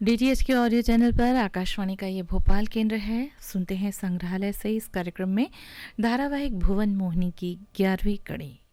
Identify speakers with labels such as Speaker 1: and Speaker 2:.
Speaker 1: DTH के audio channel पर आकाशवाणी का ये भोपाल केंद्र है। सुनते हैं संग्रहालय से इस कार्यक्रम में धारावाहिक भुवन मोहिनी की 11वीं कड़ी।